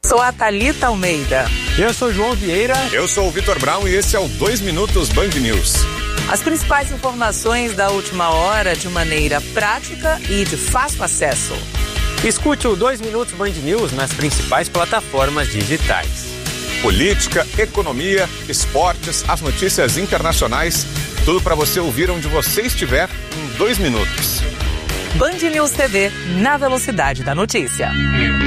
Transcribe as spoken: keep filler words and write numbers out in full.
Sou a Thalita Almeida. Eu sou João Vieira. Eu sou o Vitor Brown e esse é o dois Minutos Band News. As principais informações da última hora de maneira prática e de fácil acesso. Escute o dois Minutos Band News nas principais plataformas digitais. Política, economia, esportes, as notícias internacionais, tudo para você ouvir onde você estiver em dois minutos. Band News T V, na velocidade da notícia.